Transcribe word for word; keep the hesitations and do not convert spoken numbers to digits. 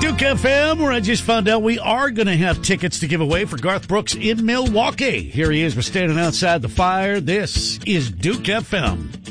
Duke F M, where I just found out we are going to have tickets to give away for Garth Brooks in Milwaukee. Here he is. We're standing outside the fire. This is Duke F M.